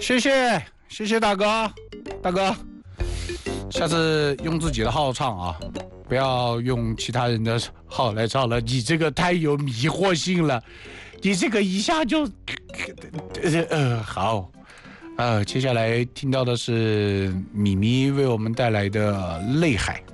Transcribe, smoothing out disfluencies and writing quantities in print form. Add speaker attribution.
Speaker 1: 谢谢大哥，大哥，下次用自己的号唱啊，不要用其他人的号来唱了，你这个太有迷惑性了，你这个一下就，好，接下来听到的是米米为我们带来的《泪海》。